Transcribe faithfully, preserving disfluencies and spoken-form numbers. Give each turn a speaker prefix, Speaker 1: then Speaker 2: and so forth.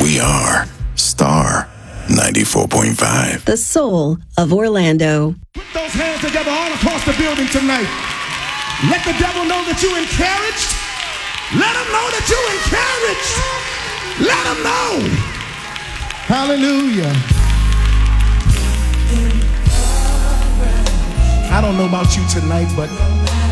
Speaker 1: We are Star ninety-four point five.
Speaker 2: The soul of Orlando.
Speaker 3: Put those hands together all across the building tonight. Let the devil know that you're encouraged. Let him know that you're encouraged. Let him know. Hallelujah. I don't know about you tonight, but